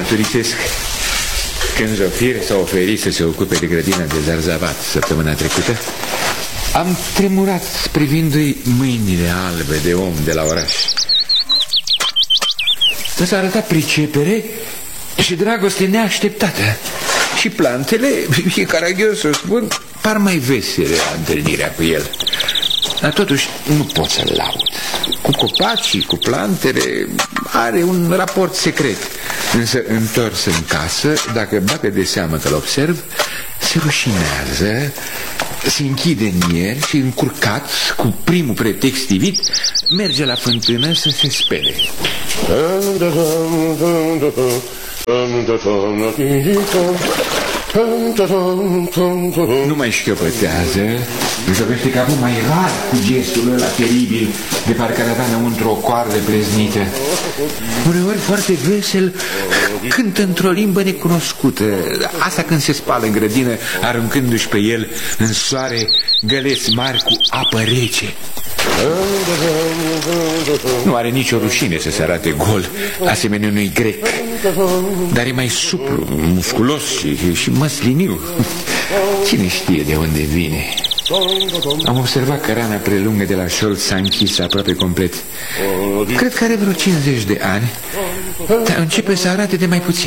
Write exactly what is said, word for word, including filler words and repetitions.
mărturisesc. Când Zofir s-a oferit să se ocupe de grădina de zarzavat săptămâna trecută, am tremurat privindu-i mâinile albe de om de la oraș. Dar s-a arătat pricepere și dragoste neașteptată. Și plantele, e caragios să spun, par mai vesele la întâlnirea cu el. Dar totuși nu pot să-l laud. Cu copacii, cu plantele, are un raport secret. Însă întors în casă, dacă bate de seamă că-l observ, se rușinează, se închide în el și, încurcat, cu primul pretext ivit, merge la fântână să se spele. Nu mai șchiopătează, își lovește capul mai rar cu gestul ăla teribil, de parcă ar avea înăuntru o coardă pleznită. Uneori foarte vesel cântă într-o limbă necunoscută, asta când se spală în grădină, aruncându-și pe el în soare găleți mari cu apă rece. Nu are nicio rușine să se arate gol, asemenea unui grec, dar e mai suplu, musculos și, și măsliniu. Cine știe de unde vine? Am observat că rana prelungă de la șold s-a închis aproape complet. Cred că are vreo cincizeci de ani, dar începe să arate de mai puțin.